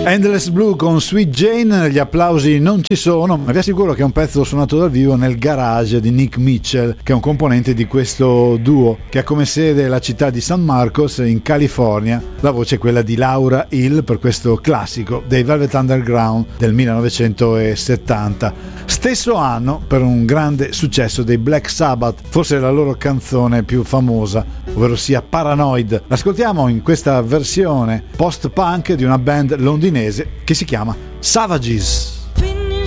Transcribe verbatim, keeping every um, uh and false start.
Endless Blue con Sweet Jane, gli applausi non ci sono, ma vi assicuro che è un pezzo suonato dal vivo nel garage di Nick Mitchell, che è un componente di questo duo, che ha come sede la città di San Marcos in California. La voce è quella di Laura Hill per questo classico dei Velvet Underground del millenovecentosettanta. Stesso anno per un grande successo dei Black Sabbath, forse la loro canzone più famosa, ovvero sia Paranoid. L'ascoltiamo in questa versione post-punk di una band londinese che si chiama Savages.